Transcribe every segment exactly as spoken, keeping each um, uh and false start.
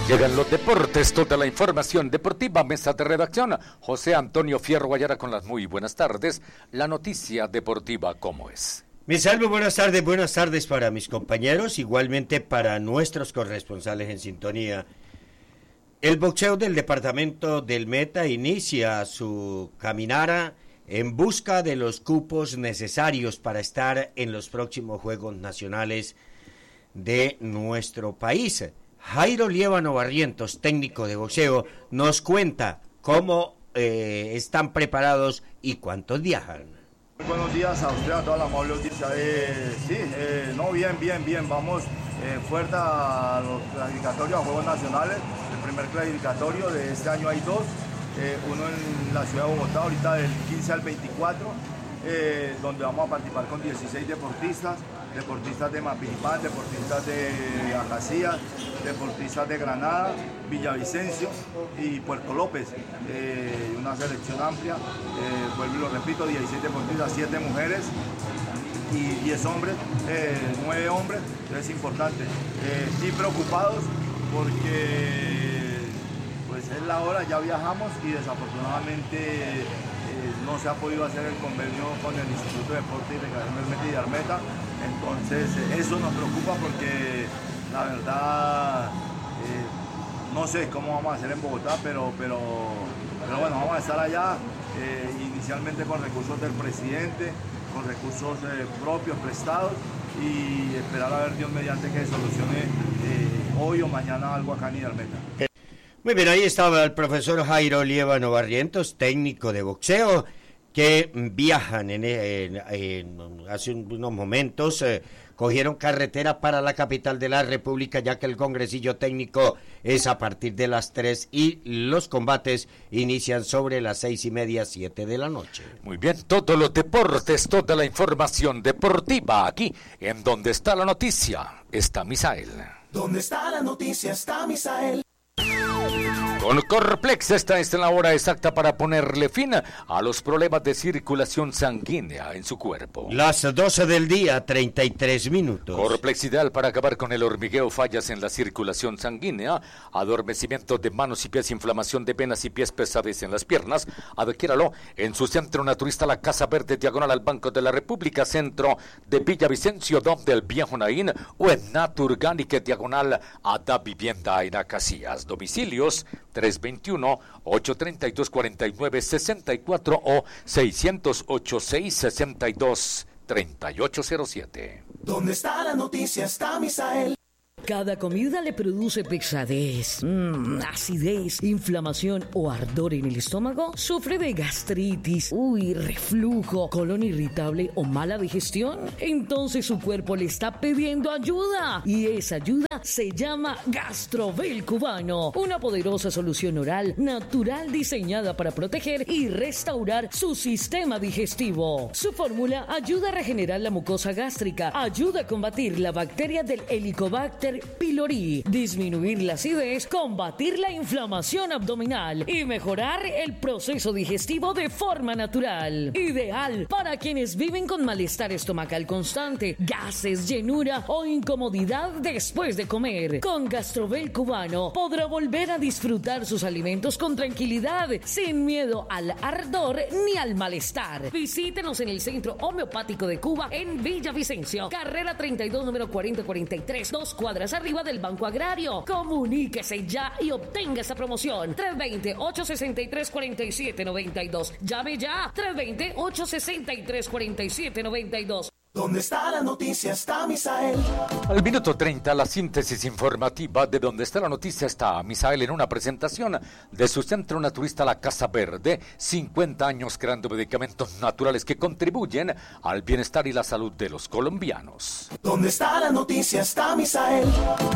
Llegan los deportes, toda la información deportiva, mesa de redacción. José Antonio Fierro Guayara con las muy buenas tardes. La noticia deportiva, ¿cómo es? Mi salvo, buenas tardes, buenas tardes para mis compañeros, igualmente para nuestros corresponsales en sintonía. El boxeo del departamento del Meta inicia su caminata en busca de los cupos necesarios para estar en los próximos Juegos Nacionales de nuestro país. Jairo Liévano Barrientos, técnico de boxeo, nos cuenta cómo eh, están preparados y cuántos viajan. Muy buenos días a usted, a toda la amable audiencia. Eh, sí, eh, no, bien, bien, bien. Vamos eh, fuerte a los clasificatorios a Juegos Nacionales. El primer clasificatorio de este año hay dos. Eh, uno en la ciudad de Bogotá, ahorita del quince al veinticuatro, eh, donde vamos a participar con dieciséis deportistas. Deportistas de Mapiripán, deportistas de Acacías, deportistas de Granada, Villavicencio y Puerto López. Eh, una selección amplia, eh, vuelvo y lo repito, dieciséis deportistas, siete mujeres y diez hombres, eh, nueve hombres. Es importante. Eh, sí preocupados porque pues es la hora, ya viajamos y desafortunadamente no se ha podido hacer el convenio con el Instituto de Deporte y Recreación del Meta y de Armeta. Entonces eso nos preocupa porque la verdad eh, no sé cómo vamos a hacer en Bogotá, pero, pero, pero bueno, vamos a estar allá eh, inicialmente con recursos del presidente, con recursos eh, propios, prestados, y esperar a ver Dios mediante que solucione eh, hoy o mañana algo acá en Armeta. Muy bien, ahí estaba el profesor Jairo Liévano Barrientos, técnico de boxeo, que viajan en, en, en hace unos momentos, eh, cogieron carretera para la capital de la República, ya que el congresillo técnico es a partir de las tres y los combates inician sobre las seis y media, siete de la noche. Muy bien, todos los deportes, toda la información deportiva aquí, en Donde Está la Noticia, está Misael. Donde está la noticia está Misael. Con Corplex, esta es la hora exacta para ponerle fin a los problemas de circulación sanguínea en su cuerpo. Las doce del día, treinta y tres minutos. Corplex ideal para acabar con el hormigueo, fallas en la circulación sanguínea, adormecimiento de manos y pies, inflamación de venas y pies, pesadez en las piernas. Adquiéralo en su centro naturista La Casa Verde, diagonal al Banco de la República, centro de Villavicencio, donde el Viejo Naín, o en Naturgánica, diagonal a Da Vivienda en Acacías. Domicilios tres veintiuno, ocho treinta y dos, cuarenta y nueve sesenta y cuatro o seiscientos ochenta y seis, sesenta y dos, treinta y ocho cero siete. ¿Dónde está la noticia? Está Misael. Cada comida le produce pesadez, mmm, acidez, inflamación o ardor en el estómago. ¿Sufre de gastritis, uy, reflujo, colon irritable o mala digestión? Entonces su cuerpo le está pidiendo ayuda, y esa ayuda se llama Gastrovel Cubano, una poderosa solución oral natural diseñada para proteger y restaurar su sistema digestivo. Su fórmula ayuda a regenerar la mucosa gástrica, ayuda a combatir la bacteria del Helicobacter pylori, disminuir la acidez, combatir la inflamación abdominal y mejorar el proceso digestivo de forma natural. Ideal para quienes viven con malestar estomacal constante, gases, llenura o incomodidad después de comer. Con Gastrovel Cubano podrá volver a disfrutar sus alimentos con tranquilidad, sin miedo al ardor ni al malestar. Visítenos en el Centro Homeopático de Cuba en Villavicencio, carrera treinta y dos, número cuarenta cuarenta y tres, dos cuadras arriba del Banco Agrario. Comuníquese ya y obtenga esta promoción. tres veinte, ocho sesenta y tres, cuarenta y siete noventa y dos. Llame ya. tres veinte, ocho sesenta y tres, cuarenta y siete noventa y dos. ¿Dónde está la noticia? Está Misael. Al minuto treinta, la síntesis informativa de Donde Está la Noticia está Misael, en una presentación de su centro naturista La Casa Verde. cincuenta años creando medicamentos naturales que contribuyen al bienestar y la salud de los colombianos. ¿Dónde está la noticia? Está Misael.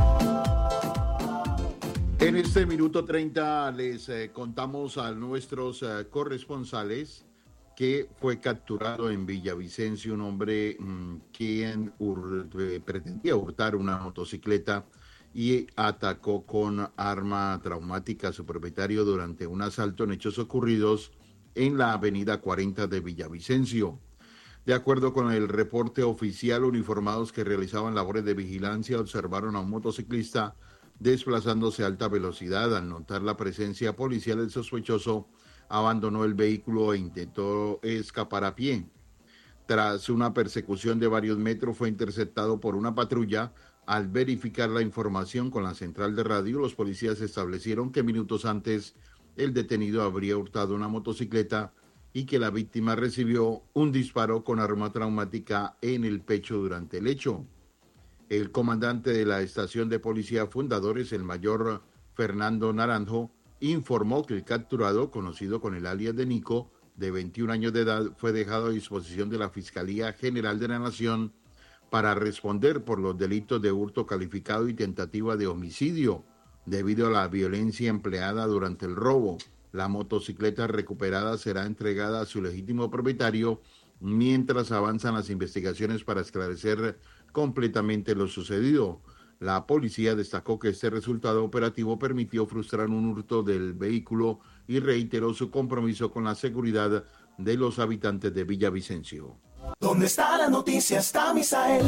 En este minuto treinta les eh, contamos a nuestros eh, corresponsales que fue capturado en Villavicencio un hombre mmm, quien hur, eh, pretendía hurtar una motocicleta y atacó con arma traumática a su propietario durante un asalto en hechos ocurridos en la avenida cuarenta de Villavicencio. De acuerdo con el reporte oficial, uniformados que realizaban labores de vigilancia observaron a un motociclista desplazándose a alta velocidad. Al notar la presencia policial, el sospechoso abandonó el vehículo e intentó escapar a pie. Tras una persecución de varios metros, fue interceptado por una patrulla. Al verificar la información con la central de radio, los policías establecieron que minutos antes el detenido habría hurtado una motocicleta y que la víctima recibió un disparo con arma traumática en el pecho durante el hecho. El comandante de la estación de policía Fundadores, el mayor Fernando Naranjo, informó que el capturado, conocido con el alias de Nico, de veintiún años de edad, fue dejado a disposición de la Fiscalía General de la Nación para responder por los delitos de hurto calificado y tentativa de homicidio, debido a la violencia empleada durante el robo. La motocicleta recuperada será entregada a su legítimo propietario mientras avanzan las investigaciones para esclarecer completamente lo sucedido. La policía destacó que este resultado operativo permitió frustrar un hurto del vehículo y reiteró su compromiso con la seguridad de los habitantes de Villavicencio. ¿Dónde está la noticia? Está Misael.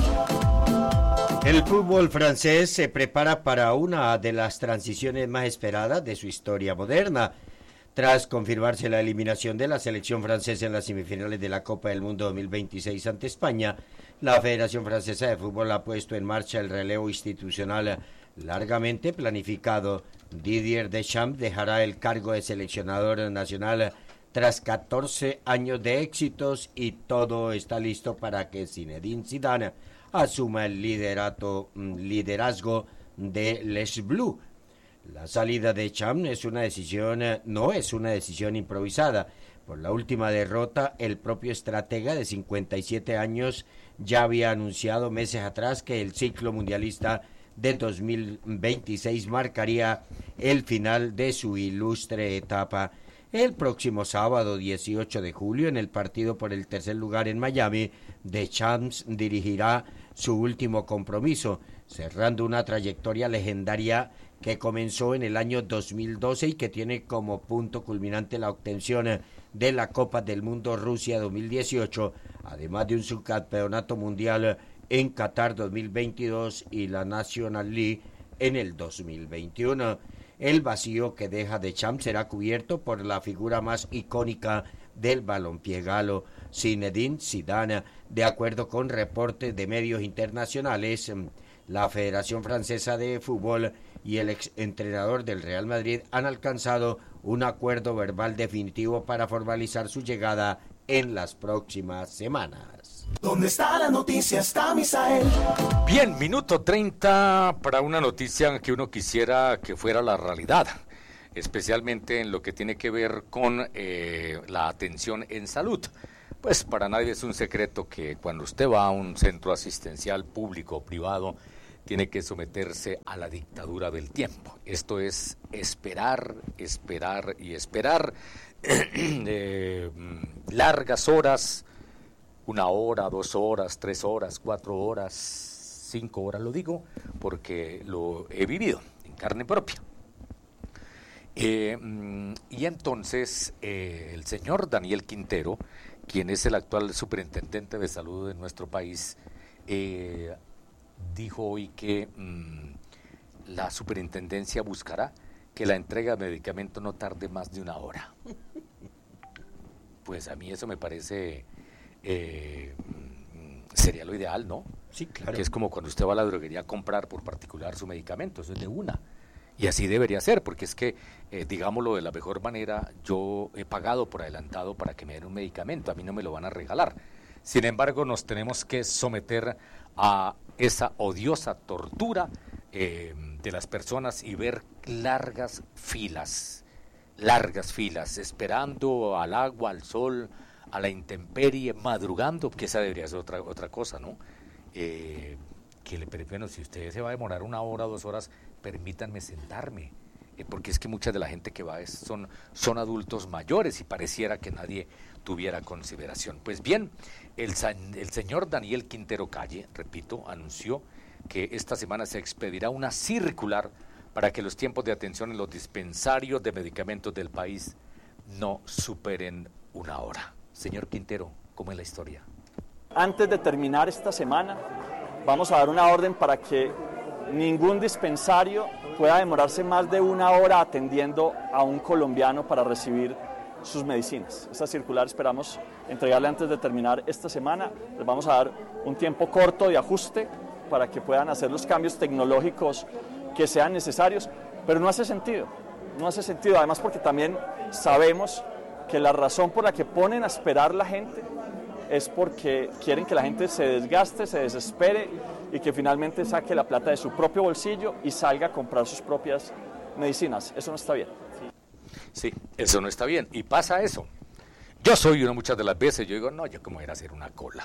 El fútbol francés se prepara para una de las transiciones más esperadas de su historia moderna. Tras confirmarse la eliminación de la selección francesa en las semifinales de la Copa del Mundo dos mil veintiséis ante España, la Federación Francesa de Fútbol ha puesto en marcha el relevo institucional largamente planificado. Didier Deschamps dejará el cargo de seleccionador nacional tras catorce años de éxitos y todo está listo para que Zinedine Zidane asuma el liderato, liderazgo de Les Bleus. La salida de Deschamps es una decisión, no es una decisión improvisada. Por la última derrota, el propio estratega de cincuenta y siete años ya había anunciado meses atrás que el ciclo mundialista de dos mil veintiséis marcaría el final de su ilustre etapa. El próximo sábado dieciocho de julio, en el partido por el tercer lugar en Miami, Deschamps dirigirá su último compromiso, cerrando una trayectoria legendaria que comenzó en el año dos mil doce y que tiene como punto culminante la obtención de la Copa del Mundo Rusia dos mil dieciocho, además de un subcampeonato mundial en Qatar dos mil veintidós y la National League en el dos mil veintiuno. El vacío que deja Deschamps será cubierto por la figura más icónica del balompié galo, Zinedine Zidane. De acuerdo con reportes de medios internacionales, la Federación Francesa de Fútbol y el exentrenador del Real Madrid han alcanzado un acuerdo verbal definitivo para formalizar su llegada en las próximas semanas. ¿Dónde está la noticia? Está Misael. Bien, minuto treinta para una noticia que uno quisiera que fuera la realidad, especialmente en lo que tiene que ver con eh, la atención en salud. Pues para nadie es un secreto que cuando usted va a un centro asistencial público o privado, tiene que someterse a la dictadura del tiempo. Esto es esperar, esperar y esperar eh, largas horas, una hora, dos horas, tres horas, cuatro horas, cinco horas, lo digo porque lo he vivido en carne propia. Eh, y entonces eh, el señor Daniel Quintero, quien es el actual superintendente de salud de nuestro país, eh, dijo hoy que mmm, la superintendencia buscará que la entrega de medicamentos no tarde más de una hora. Pues a mí eso me parece, eh, sería lo ideal, ¿no? Sí, claro. Que es como cuando usted va a la droguería a comprar por particular su medicamento, eso es de una. Y así debería ser, porque es que, eh, digámoslo de la mejor manera, yo he pagado por adelantado para que me den un medicamento, a mí no me lo van a regalar. Sin embargo, nos tenemos que someter a esa odiosa tortura eh, de las personas y ver largas filas, largas filas, esperando al agua, al sol, a la intemperie, madrugando, que esa debería ser otra, otra cosa, ¿no? Eh, que le bueno, si usted se va a demorar una hora o dos horas, permítanme sentarme, eh, porque es que mucha de la gente que va es, son, son adultos mayores y pareciera que nadie tuviera consideración. Pues bien, el, el señor Daniel Quintero Calle, repito, anunció que esta semana se expedirá una circular para que los tiempos de atención en los dispensarios de medicamentos del país no superen una hora. Señor Quintero, ¿cómo es la historia? Antes de terminar esta semana, vamos a dar una orden para que ningún dispensario pueda demorarse más de una hora atendiendo a un colombiano para recibir sus medicinas. Esta circular esperamos entregarle antes de terminar esta semana. Les vamos a dar un tiempo corto de ajuste para que puedan hacer los cambios tecnológicos que sean necesarios, pero no hace sentido, no hace sentido, además porque también sabemos que la razón por la que ponen a esperar la gente es porque quieren que la gente se desgaste, se desespere y que finalmente saque la plata de su propio bolsillo y salga a comprar sus propias medicinas. Eso no está bien. Sí, eso no está bien. Y pasa eso. Yo soy uno muchas de las veces, yo digo, no, yo cómo era hacer una cola.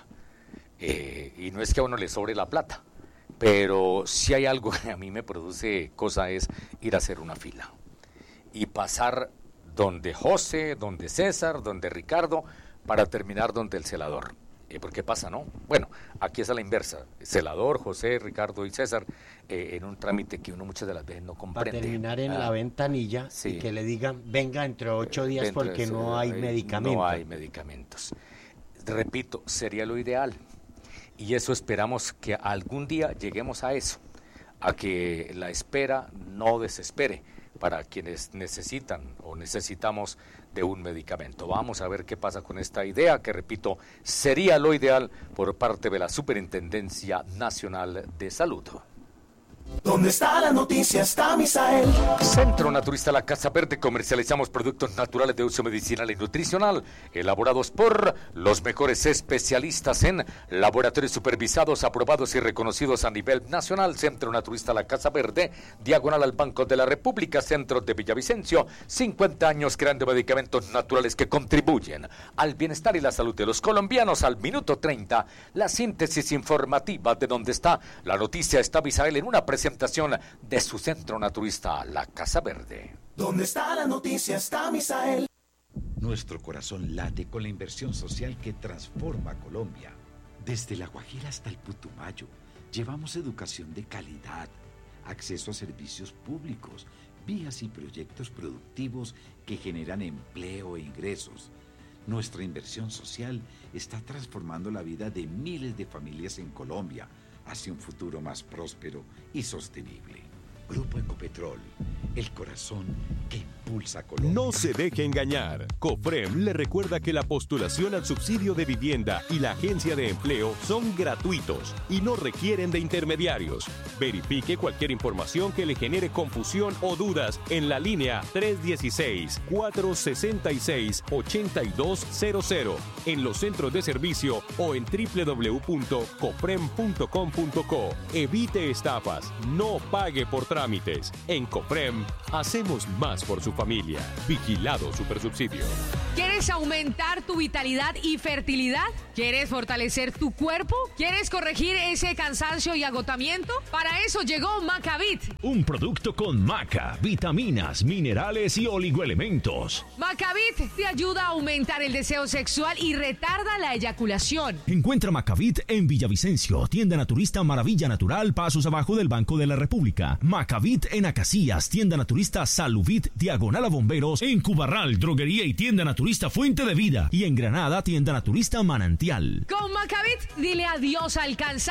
Eh, y no es que a uno le sobre la plata, pero si hay algo que a mí me produce cosa es ir a hacer una fila. Y pasar donde José, donde César, donde Ricardo, para terminar donde el celador. Eh, ¿Por qué pasa, no? Bueno, aquí es a la inversa. Celador, José, Ricardo y César, eh, en un trámite que uno muchas de las veces no comprende. Para terminar en ah, la ventanilla sí. y que le digan, venga entre ocho días Dentro porque de no hay eh, medicamentos. No hay medicamentos. Repito, sería lo ideal. Y eso esperamos que algún día lleguemos a eso, a que la espera no desespere para quienes necesitan o necesitamos de un medicamento. Vamos a ver qué pasa con esta idea, que repito, sería lo ideal por parte de la Superintendencia Nacional de Salud. ¿Dónde está la noticia? Está Misael. Centro Naturista La Casa Verde. Comercializamos productos naturales de uso medicinal y nutricional, elaborados por los mejores especialistas en laboratorios supervisados, aprobados y reconocidos a nivel nacional. Centro Naturista La Casa Verde, diagonal al Banco de la República, centro de Villavicencio. cincuenta años creando medicamentos naturales que contribuyen al bienestar y la salud de los colombianos. Al minuto treinta, la síntesis informativa de Dónde está la noticia. Está Misael en una presentación de su Centro Naturista La Casa Verde. ¿Dónde está la noticia? Está Misael. Nuestro corazón late con la inversión social que transforma Colombia. Desde La Guajira hasta el Putumayo, llevamos educación de calidad, acceso a servicios públicos, vías y proyectos productivos que generan empleo e ingresos. Nuestra inversión social está transformando la vida de miles de familias en Colombia hacia un futuro más próspero y sostenible. Grupo Ecopetrol, el corazón que impulsa a Colombia. No se deje engañar. COFREM le recuerda que la postulación al subsidio de vivienda y la agencia de empleo son gratuitos y no requieren de intermediarios. Verifique cualquier información que le genere confusión o dudas en la línea tres uno seis, cuatro seis seis, ocho dos cero cero, en los centros de servicio o en doble u doble u doble u punto cofrem punto com punto co. Evite estafas, no pague por trámites. En COFREM hacemos más por su familia. Vigilado Supersubsidio. ¿Quieres aumentar tu vitalidad y fertilidad? ¿Quieres fortalecer tu cuerpo? ¿Quieres corregir ese cansancio y agotamiento? Para eso llegó Macavit. Un producto con maca, vitaminas, minerales y oligoelementos. Macavit te ayuda a aumentar el deseo sexual y retarda la eyaculación. Encuentra Macavit en Villavicencio, tienda naturista Maravilla Natural, pasos abajo del Banco de la República. Macavit en Acacias, tienda naturista Saluvit, diagonal a Bomberos. En Cubarral, droguería y tienda naturista Fuente de Vida. Y en Granada, tienda naturista Manantial. Con Macavit, dile adiós al cansancio